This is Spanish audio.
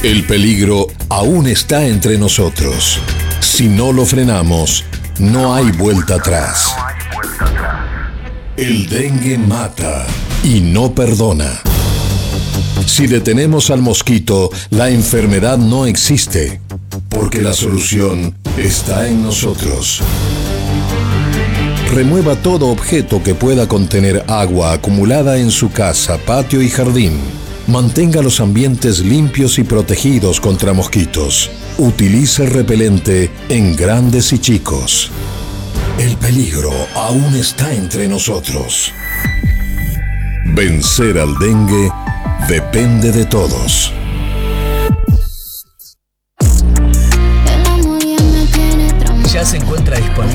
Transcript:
El peligro aún está entre nosotros. Si no lo frenamos, no hay vuelta atrás. El dengue mata y no perdona. Si detenemos al mosquito, la enfermedad no existe, porque la solución está en nosotros. Remueva todo objeto que pueda contener agua acumulada en su casa, patio y jardín. Mantenga los ambientes limpios y protegidos contra mosquitos. Utilice repelente en grandes y chicos. El peligro aún está entre nosotros. Vencer al dengue depende de todos. Ya se encuentra disponible